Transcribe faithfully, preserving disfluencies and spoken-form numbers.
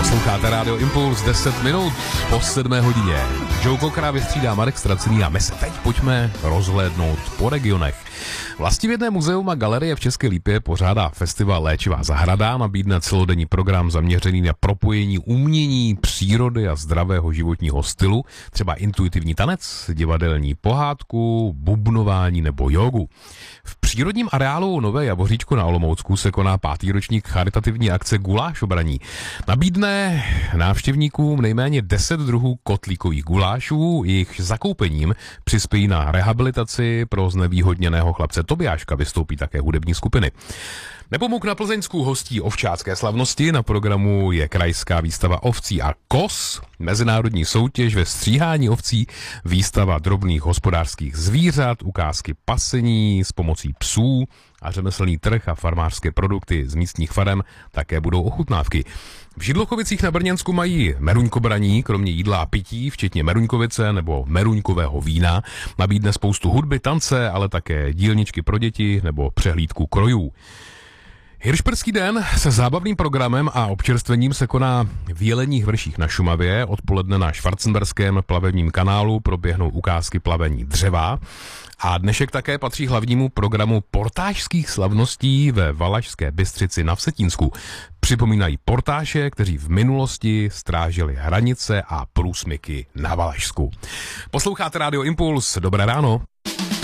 Posloucháte Rádio Impuls, deset minut po sedmé hodině. Joe Cockera vystřídá Marek Stracený a my se teď pojďme rozhlédnout po regionech. Vlastivědné muzeum a galerie v České Lípě pořádá festival Léčivá zahrada, nabídne celodenní program zaměřený na propojení umění, přírody a zdravého životního stylu, třeba intuitivní tanec, divadelní pohádku, bubnování nebo jogu. V přírodním areálu Nové Javoříčko na Olomoucku se koná pátý ročník charitativní akce Guláš obraní. Nabídne návštěvníkům nejméně deset druhů kotlíkových gulášů, jejich zakoupením přispějí na rehabilitaci pro znevýhodněného chlapce Tobiáška, vystoupí také hudební skupiny. Nepomuk na Plzeňsku hostí ovčácké slavnosti, na programu je krajská výstava ovcí a koz, mezinárodní soutěž ve stříhání ovcí, výstava drobných hospodářských zvířat, ukázky pasení s pomocí psů a řemeslný trh a farmářské produkty z místních farem, také budou ochutnávky. V Židlochovicích na Brněnsku mají meruňkobraní, kromě jídla a pití, včetně meruňkovice nebo meruňkového vína, nabídne spoustu hudby, tance, ale také dílničky pro děti nebo přehlídku krojů. Hiršperský den se zábavným programem a občerstvením se koná v Jeleních vrších na Šumavě. Odpoledne na Schwarzenberském plavebním kanálu proběhnou ukázky plavení dřeva. A dnešek také patří hlavnímu programu portážských slavností ve Valašské Bystřici na Vsetínsku. Připomínají portáše, kteří v minulosti strážili hranice a průsmyky na Valašsku. Posloucháte Rádio Impuls, dobré ráno.